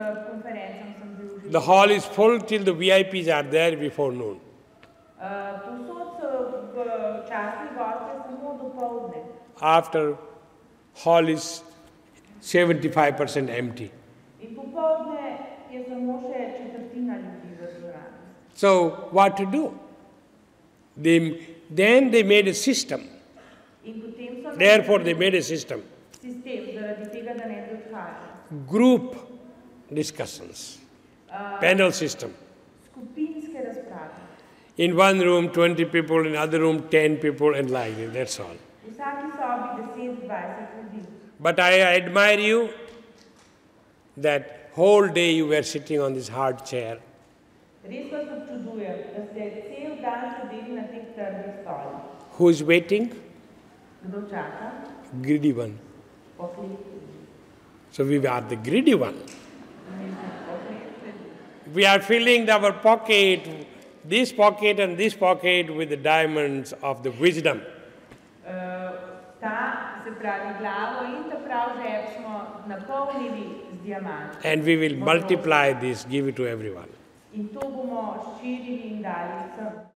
konferencam sem bil že. The hall is full till the VIPs are there before noon. Povsod so častni gostje samo dopoldne. After, hall is 75% empty. In popoldne je samo še četrtina ljudi v dvorani. So, what to do? Then they made a system. In potem so Therefore, they made a system. sistem, zaradi tega, da ne bi odhajali. Group discussions, panel system. Skupinske razprave. In one room, 20 people, in other room, 10 people, and like that, that's all. V vsaki sobi 10-20 ljudi. But I admire you that whole day you were sitting on this hard chair. Res vas občudujem, da ste cel dan sedeli na teh trdih stolih. Who is waiting? Kdo čaka? Greedy one. Pohlepi. So we are the greedy one. We are filling our pocket, this pocket and this pocket with the diamonds of the wisdom. Ta, se pravi, glavo in ta prav žep smo napolnili z diamanti. And we will multiply this, give it to everyone. In to bomo širili in dali vsem.